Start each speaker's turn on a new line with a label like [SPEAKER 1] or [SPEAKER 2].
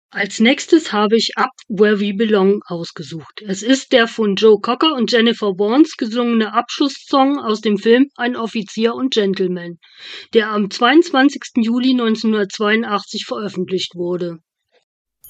[SPEAKER 1] Als nächstes habe ich Up Where We Belong ausgesucht. Es ist der von Joe Cocker und Jennifer Warnes gesungene Abschlusssong aus dem Film Ein Offizier und Gentleman, der am 22. Juli 1982 veröffentlicht wurde.